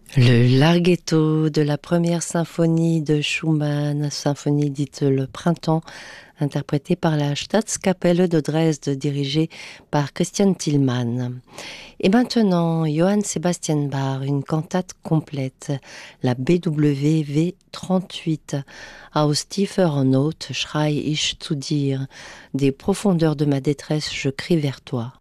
Le larghetto de la première symphonie de Schumann, symphonie dite Le Printemps, interprétée par la Staatskapelle de Dresde, dirigée par Christian Thielmann. Et maintenant, Johann Sebastian Bach, une cantate complète, la BWV 38, Aus tiefer Not schrei ich zu dir, des profondeurs de ma détresse, je crie vers toi.